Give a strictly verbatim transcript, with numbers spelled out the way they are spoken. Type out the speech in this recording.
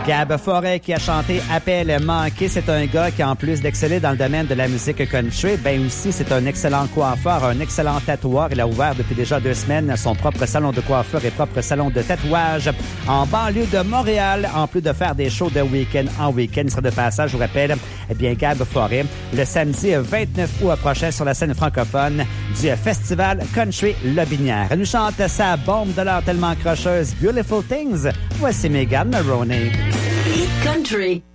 Gab Forêt qui a chanté Appel manqué, c'est un gars qui, en plus d'exceller dans le domaine de la musique country, ben aussi c'est un excellent coiffeur, un excellent tatoueur. Il a ouvert depuis déjà deux semaines son propre salon de coiffure et propre salon de tatouage en banlieue de Montréal. En plus de faire des shows de week-end en week-end, il sera de passage, je vous rappelle, eh bien Gab Forêt, le samedi vingt-neuf août prochain sur la scène francophone du festival Country Lobinière. Elle nous chante sa bombe de l'heure tellement crocheuse, Beautiful Things. Voici Megan Maroney. Country.